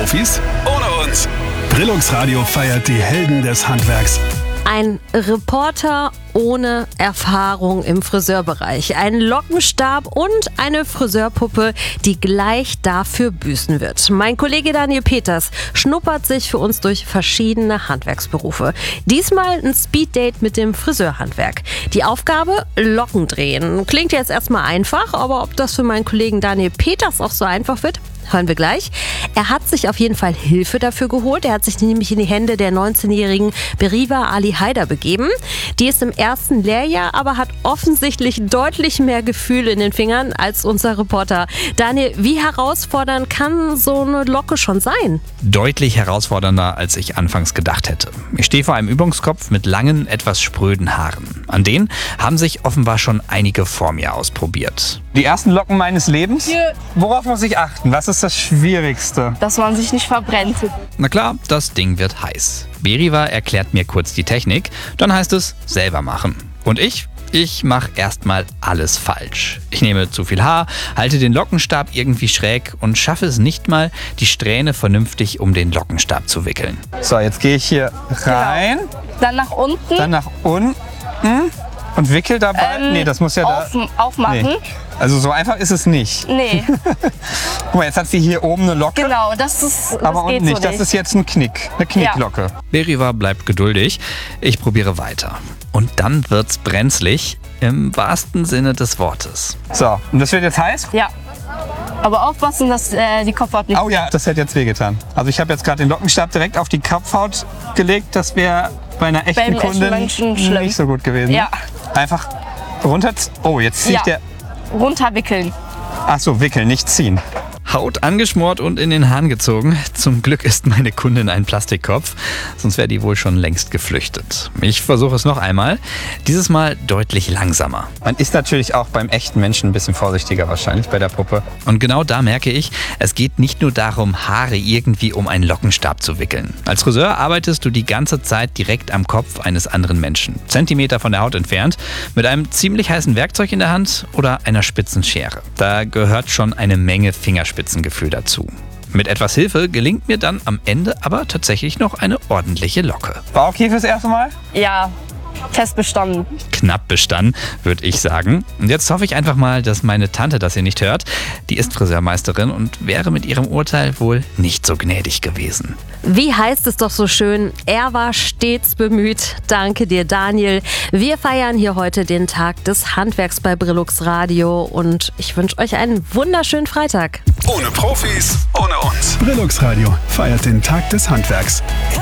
Profis ohne uns. Brillux Radio feiert die Helden des Handwerks. Ein Reporter ohne Erfahrung im Friseurbereich, ein Lockenstab und eine Friseurpuppe, die gleich dafür büßen wird. Mein Kollege Daniel Peters schnuppert sich für uns durch verschiedene Handwerksberufe. Diesmal ein Speeddate mit dem Friseurhandwerk. Die Aufgabe: Locken drehen. Klingt jetzt erstmal einfach, aber ob das für meinen Kollegen Daniel Peters auch so einfach wird, hören wir gleich. Er hat sich auf jeden Fall Hilfe dafür geholt. Er hat sich nämlich in die Hände der 19-jährigen Beriva Ali Haider begeben. Die ist im ersten Lehrjahr, aber hat offensichtlich deutlich mehr Gefühl in den Fingern als unser Reporter. Daniel, wie herausfordernd kann so eine Locke schon sein? Deutlich herausfordernder, als ich anfangs gedacht hätte. Ich stehe vor einem Übungskopf mit langen, etwas spröden Haaren. An denen haben sich offenbar schon einige vor mir ausprobiert. Die ersten Locken meines Lebens? Worauf muss ich achten? Was ist das Schwierigste? Dass man sich nicht verbrennt. Na klar, das Ding wird heiß. Beriva erklärt mir kurz die Technik, dann heißt es selber machen. Und ich mache erstmal alles falsch. Ich nehme zu viel Haar, halte den Lockenstab irgendwie schräg und schaffe es nicht mal, die Strähne vernünftig um den Lockenstab zu wickeln. So, jetzt gehe ich hier rein, Dann nach unten. dann nach unten und wickel dabei. Nee, das muss ja da... Aufmachen. Nee. Also so einfach ist es nicht. Nee, Guck mal, jetzt hat sie hier oben eine Locke, genau, das aber geht unten nicht. so Das nicht. ist jetzt ein Knick, eine Knicklocke. Beriva bleibt geduldig. Ich probiere weiter. Und dann wird's brenzlig, im wahrsten Sinne des Wortes. So, und das wird jetzt heiß? Ja. Aber aufpassen, dass die Kopfhaut nicht... Oh ja, das hätte jetzt wehgetan. Also ich habe jetzt gerade den Lockenstab direkt auf die Kopfhaut gelegt. Das wäre bei einer echten Beim echten Kundin Menschen schlimm. nicht so gut gewesen. Ja. Einfach runter... Oh, jetzt zieht der... Runterwickeln. Ach so, wickeln, nicht ziehen. Haut angeschmort und in den Hahn gezogen. Zum Glück ist meine Kundin ein Plastikkopf, sonst wäre die wohl schon längst geflüchtet. Ich versuche es noch einmal, dieses Mal deutlich langsamer. Man ist natürlich auch beim echten Menschen ein bisschen vorsichtiger wahrscheinlich bei der Puppe. Und genau da merke ich, es geht nicht nur darum, Haare irgendwie um einen Lockenstab zu wickeln. Als Friseur arbeitest du die ganze Zeit direkt am Kopf eines anderen Menschen, Zentimeter von der Haut entfernt, mit einem ziemlich heißen Werkzeug in der Hand oder einer spitzen Schere. Da gehört schon eine Menge Fingerspitzengefühl dazu. Mit etwas Hilfe gelingt mir dann am Ende aber tatsächlich noch eine ordentliche Locke. War okay fürs erste Mal? Ja, Test bestanden. Knapp bestanden, würde ich sagen. Und jetzt hoffe ich einfach mal, dass meine Tante das hier nicht hört. Die ist Friseurmeisterin und wäre mit ihrem Urteil wohl nicht so gnädig gewesen. Wie heißt es doch so schön, er war stets bemüht. Danke dir, Daniel. Wir feiern hier heute den Tag des Handwerks bei Brillux Radio und ich wünsche euch einen wunderschönen Freitag. Ohne Profis, ohne uns. Brillux Radio feiert den Tag des Handwerks.